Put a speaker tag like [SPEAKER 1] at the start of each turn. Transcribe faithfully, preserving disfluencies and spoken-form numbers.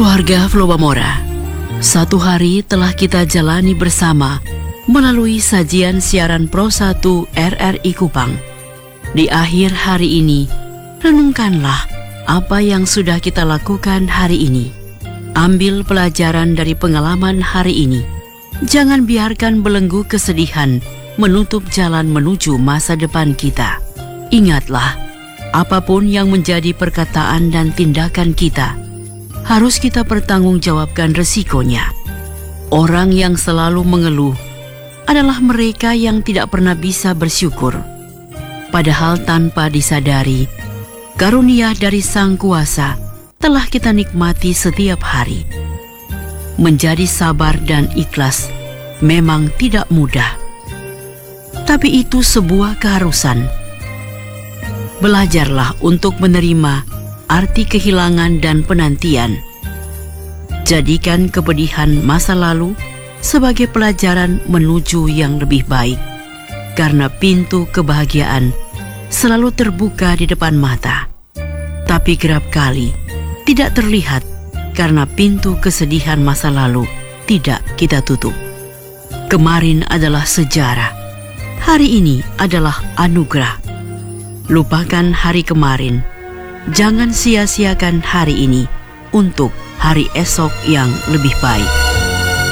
[SPEAKER 1] Keluarga Flobamora, satu hari telah kita jalani bersama melalui sajian siaran Pro satu R R I Kupang. Di akhir hari ini, renungkanlah apa yang sudah kita lakukan hari ini. Ambil pelajaran dari pengalaman hari ini. Jangan biarkan belenggu kesedihan menutup jalan menuju masa depan kita. Ingatlah, apapun yang menjadi perkataan dan tindakan kita, harus kita pertanggungjawabkan resikonya. Orang yang selalu mengeluh adalah mereka yang tidak pernah bisa bersyukur. Padahal tanpa disadari, karunia dari Sang Kuasa telah kita nikmati setiap hari. Menjadi sabar dan ikhlas memang tidak mudah, tapi itu sebuah keharusan. Belajarlah untuk menerima arti kehilangan dan penantian. Jadikan kepedihan masa lalu sebagai pelajaran menuju yang lebih baik, karena pintu kebahagiaan selalu terbuka di depan mata, tapi kerap kali tidak terlihat karena pintu kesedihan masa lalu tidak kita tutup. Kemarin adalah sejarah, hari ini adalah anugerah. Lupakan hari kemarin, jangan sia-siakan hari ini untuk hari esok yang lebih baik.